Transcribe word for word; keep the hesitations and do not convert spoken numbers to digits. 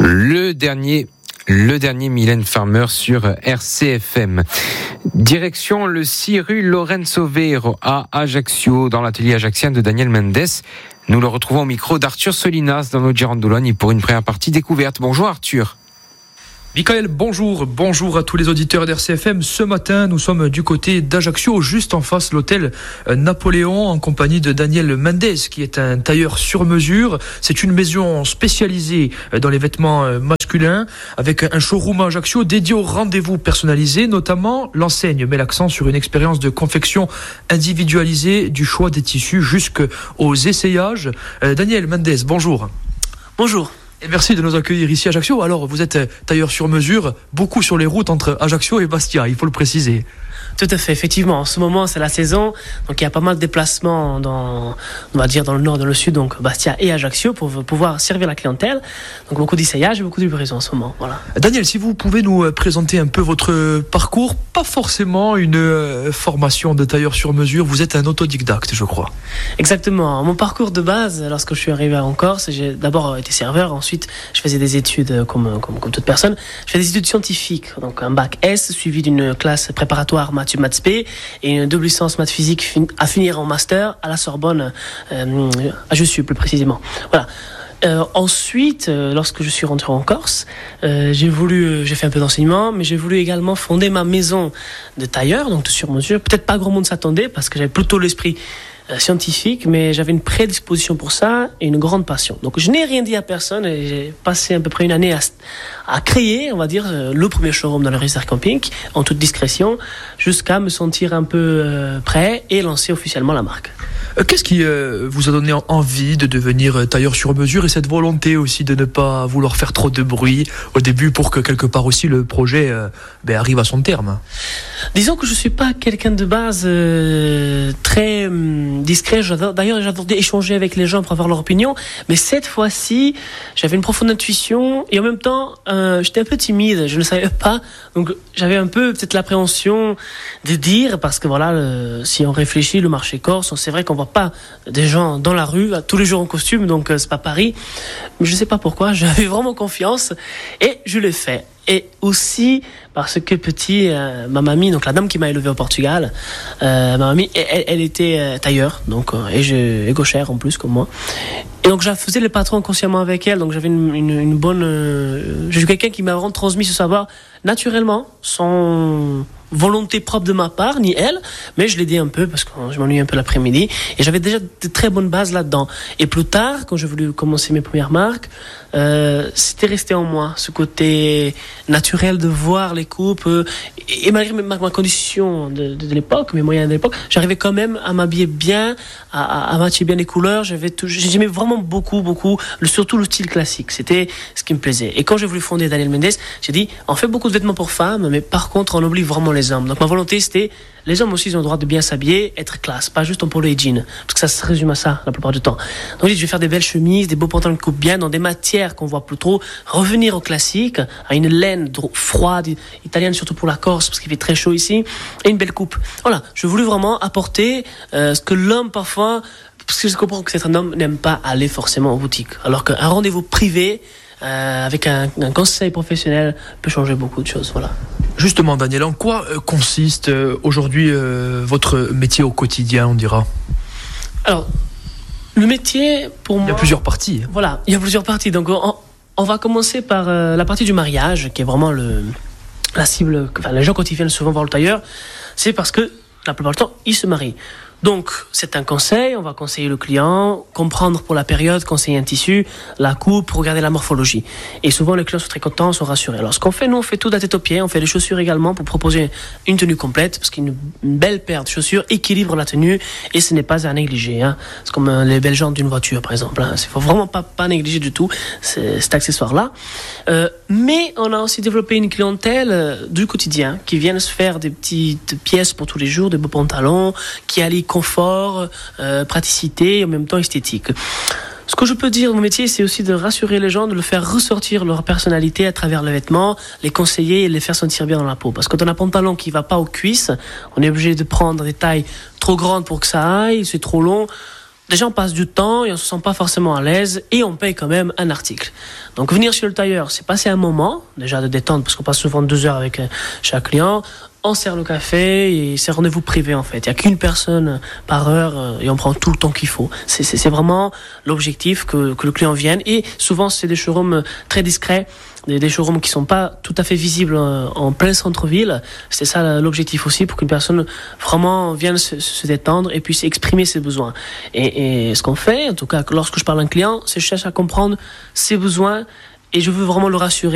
Le dernier, le dernier Mylène Farmer sur R C F M. Direction le six rue Lorenzo Vero à Ajaccio, dans l'atelier ajaccien de Daniel Mendes. Nous le retrouvons au micro d'Arthur Solinas dans notre Gironde-Boulogne pour une première partie découverte. Bonjour Arthur. Michael, bonjour, bonjour à tous les auditeurs d'R C F M. Ce matin, nous sommes du côté d'Ajaccio, juste en face de l'hôtel Napoléon, en compagnie de Daniel Mendes, qui est un tailleur sur mesure. C'est une maison spécialisée dans les vêtements masculins, avec un showroom à Ajaccio dédié aux rendez-vous personnalisés. Notamment, l'enseigne met l'accent sur une expérience de confection individualisée, du choix des tissus jusqu'aux essayages. Euh, Daniel Mendes, bonjour. Bonjour. Et merci de nous accueillir ici à Ajaccio. Alors, vous êtes tailleur sur mesure, beaucoup sur les routes entre Ajaccio et Bastia, il faut le préciser. Tout à fait, effectivement. En ce moment, c'est la saison, donc il y a pas mal de déplacements dans, on va dire, dans le nord, dans le sud, donc Bastia et Ajaccio, pour pouvoir servir la clientèle. Donc beaucoup d'essayages et beaucoup de livraisons en ce moment. Voilà. Daniel, si vous pouvez nous présenter un peu votre parcours, pas forcément une formation de tailleur sur mesure, vous êtes un autodidacte, je crois. Exactement. Mon parcours de base, lorsque je suis arrivé en Corse, j'ai d'abord été serveur, ensuite je faisais des études comme, comme, comme toute personne. Je faisais des études scientifiques, donc un bac S, suivi d'une classe préparatoire maths maths P et une double licence maths physique à finir en master à la Sorbonne, euh, à Jussieu plus précisément. Voilà. Euh, ensuite, euh, lorsque je suis rentré en Corse, euh, j'ai voulu, euh, j'ai fait un peu d'enseignement, mais j'ai voulu également fonder ma maison de tailleur, donc de sur mesure. Peut-être pas grand monde s'attendait parce que j'avais plutôt l'esprit euh, scientifique, mais j'avais une prédisposition pour ça et une grande passion. Donc je n'ai rien dit à personne et j'ai passé à peu près une année à, à créer, on va dire, euh, le premier showroom dans le Riser Camping, en toute discrétion, jusqu'à me sentir un peu euh, prêt et lancer officiellement la marque. Qu'est-ce qui euh, vous a donné envie de devenir tailleur sur mesure et cette volonté aussi de ne pas vouloir faire trop de bruit au début pour que quelque part aussi le projet euh, ben, arrive à son terme? Disons que je suis pas quelqu'un de base euh, très euh, discret. J'adore, d'ailleurs, j'adore échanger avec les gens pour avoir leur opinion. Mais cette fois-ci, j'avais une profonde intuition et en même temps, euh, j'étais un peu timide. Je ne savais pas. Donc, j'avais un peu peut-être l'appréhension de dire parce que voilà, le, si on réfléchit, le marché corse, c'est vrai qu'on voit pas des gens dans la rue tous les jours en costume, donc euh, c'est pas Paris. Mais je sais pas pourquoi, j'avais vraiment confiance et je l'ai fait. Et aussi parce que petit, euh, ma mamie, donc la dame qui m'a élevé au Portugal, euh, ma mamie, elle, elle était euh, tailleur, donc euh, et, je, et gauchère en plus comme moi. Et donc je faisais le patron consciemment avec elle, donc j'avais une, une, une bonne. Euh, je suis quelqu'un qui m'a vraiment transmis ce savoir naturellement, sans volonté propre de ma part, ni elle, mais je l'ai dit un peu parce que je m'ennuie un peu l'après-midi et j'avais déjà de très bonnes bases là-dedans. Et plus tard, quand j'ai voulu commencer mes premières marques, euh, c'était resté en moi, ce côté naturel de voir les coupes. Euh, et, et malgré ma, ma condition de, de, de l'époque, mes moyens de l'époque, j'arrivais quand même à m'habiller bien, à, à, à matcher bien les couleurs. J'avais tout, j'aimais vraiment beaucoup, beaucoup, le, surtout le style classique. C'était ce qui me plaisait. Et quand j'ai voulu fonder Daniel Mendes, j'ai dit, on fait beaucoup de vêtements pour femmes, mais par contre, on oublie vraiment les hommes. Donc ma volonté, c'était, les hommes aussi, ils ont le droit de bien s'habiller, être classe, pas juste en polo et jean, parce que ça se résume à ça la plupart du temps. Donc je vais faire des belles chemises, des beaux pantalons qui coupent bien, dans des matières qu'on voit plus trop, revenir au classique, à une laine froide, italienne surtout pour la Corse, parce qu'il fait très chaud ici, et une belle coupe. Voilà, je voulais vraiment apporter euh, ce que l'homme parfois, parce que je comprends que certains hommes n'aiment pas aller forcément en boutique, alors qu'un rendez-vous privé, Euh, avec un, un conseil professionnel peut changer beaucoup de choses. Voilà. Justement, Daniel, en quoi euh, consiste euh, aujourd'hui euh, votre métier au quotidien, on dira? Alors, le métier, pour moi... Il y a plusieurs parties. Voilà, il y a plusieurs parties. Donc, on, on va commencer par euh, la partie du mariage, qui est vraiment le, la cible... Enfin, les gens, quand ils viennent souvent voir le tailleur, c'est parce que, la plupart du temps, ils se marient. Donc, c'est un conseil, on va conseiller le client, comprendre pour la période, conseiller un tissu, la coupe, regarder la morphologie. Et souvent, les clients sont très contents, sont rassurés. Alors, ce qu'on fait, nous, on fait tout de la tête aux pieds, on fait les chaussures également pour proposer une tenue complète, parce qu'une une belle paire de chaussures équilibre la tenue, et ce n'est pas à négliger. Hein. C'est comme euh, les belles jantes d'une voiture, par exemple. Hein. Il ne faut vraiment pas, pas négliger du tout c'est, cet accessoire-là. Euh, mais on a aussi développé une clientèle euh, du quotidien, qui viennent se faire des petites pièces pour tous les jours, des beaux pantalons, qui allient confort, euh, praticité et en même temps esthétique. Ce que je peux dire, mon métier, c'est aussi de rassurer les gens, de le faire ressortir leur personnalité à travers le vêtement, les conseiller et les faire sentir bien dans la peau. Parce que quand on a un pantalon qui ne va pas aux cuisses, on est obligé de prendre des tailles trop grandes pour que ça aille, c'est trop long. déjà on passe du temps et on se sent pas forcément à l'aise et on paye quand même un article. Donc venir chez le tailleur, c'est passer un moment déjà de détente parce qu'on passe souvent deux heures avec chaque client. On sert le café et c'est rendez-vous privé en fait. Il n'y a qu'une personne par heure et on prend tout le temps qu'il faut. C'est, c'est, c'est vraiment l'objectif que, que le client vienne. Et souvent c'est des showrooms très discrets, des, des showrooms qui ne sont pas tout à fait visibles en, en plein centre-ville. C'est ça l'objectif aussi, pour qu'une personne vraiment vienne se, se détendre et puisse exprimer ses besoins. Et, et ce qu'on fait, en tout cas lorsque je parle à un client, c'est que je cherche à comprendre ses besoins et je veux vraiment le rassurer.